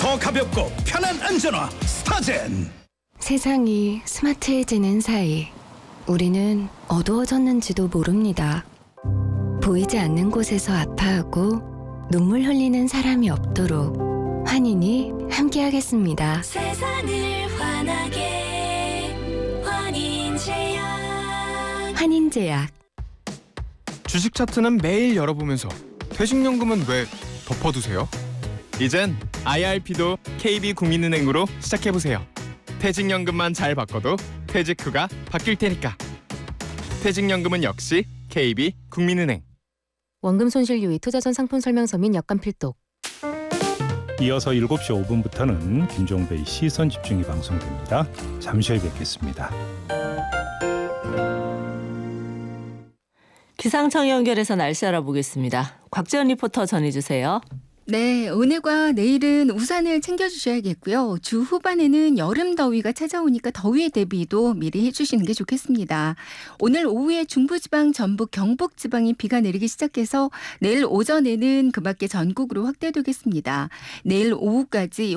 더 가볍고 편한 안전화 스타젠. 세상이 스마트해지는 사이 우리는 어두워졌는지도 모릅니다. 보이지 않는 곳에서 아파하고 눈물 흘리는 사람이 없도록 환인이 함께하겠습니다. 세상을 환하게 환인제약. 환인제약. 주식 차트는 매일 열어보면서 퇴직연금은 왜 덮어두세요? 이젠 IRP도 KB국민은행으로 시작해보세요. 퇴직연금만 잘 바꿔도 퇴직 후가 바뀔 테니까. 퇴직연금은 역시 KB국민은행. 원금 손실 유의 투자 전 상품 설명서 및 약관 필독. 이어서 7시 5분부터는 김종배의 시선 집중이 방송됩니다. 잠시 후에 뵙겠습니다. 기상청 연결해서 날씨 알아보겠습니다. 곽지연 리포터 전해주세요. 네, 오늘과 내일은 우산을 챙겨주셔야겠고요. 주 후반에는 여름 더위가 찾아오니까 더위 대비도 미리 해주시는 게 좋겠습니다. 오늘 오후에 중부지방, 전북, 경북지방이 비가 내리기 시작해서 내일 오전에는 그 밖에 전국으로 확대되겠습니다. 내일 오후까지